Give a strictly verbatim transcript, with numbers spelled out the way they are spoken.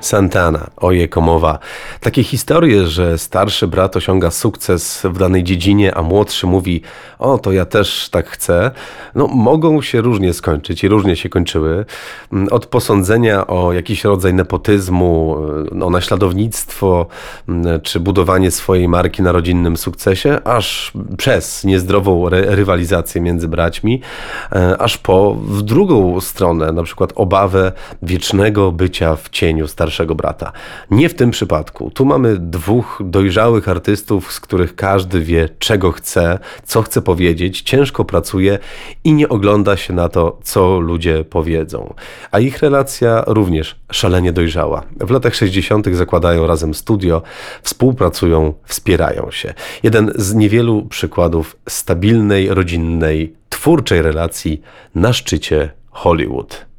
Santana, Ojej mowa. Takie historie, że starszy brat osiąga sukces w danej dziedzinie, a młodszy mówi: o, to ja też tak chcę, no mogą się różnie skończyć i różnie się kończyły. Od posądzenia o jakiś rodzaj nepotyzmu, o naśladownictwo, czy budowanie swojej marki na rodzinnym sukcesie, aż przez niezdrową ry- rywalizację między braćmi, aż po w drugą stronę, na przykład obawę wiecznego bycia w cieniu starszego brata. Nie w tym przypadku. Tu mamy dwóch dojrzałych artystów, z których każdy wie, czego chce, co chce powiedzieć, ciężko pracuje i nie ogląda się na to, co ludzie powiedzą. A ich relacja również szalenie dojrzała. W latach sześćdziesiątych zakładają razem studio, współpracują, wspierają się. Jeden z niewielu przykładów stabilnej, rodzinnej, twórczej relacji na szczycie Hollywood.